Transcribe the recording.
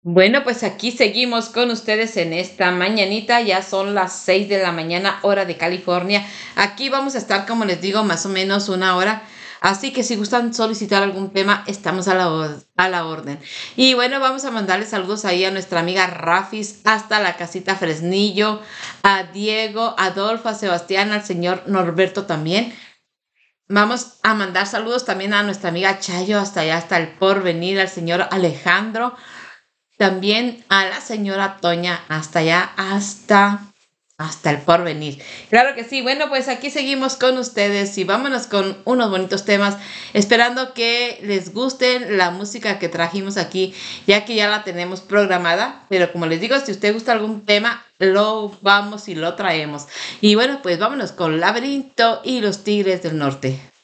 Bueno, pues aquí seguimos con ustedes en esta mañanita, ya son las 6 de la mañana, hora de California. Aquí vamos a estar, como les digo, más o menos una hora. Así que si gustan solicitar algún tema, estamos a la orden. Y bueno, vamos a mandarle saludos ahí a nuestra amiga Rafis hasta la casita Fresnillo, a Diego, a Adolfo, a Sebastián, al señor Norberto también. Vamos a mandar saludos también a nuestra amiga Chayo, hasta allá, hasta el Porvenir, al señor Alejandro. También a la señora Toña, hasta allá, hasta el porvenir. Claro que sí. Bueno, pues aquí seguimos con ustedes y vámonos con unos bonitos temas, esperando que les guste la música que trajimos aquí, ya que ya la tenemos programada. Pero como les digo, si usted gusta algún tema, lo vamos y lo traemos. Y bueno, pues vámonos con Laberinto y los Tigres del Norte.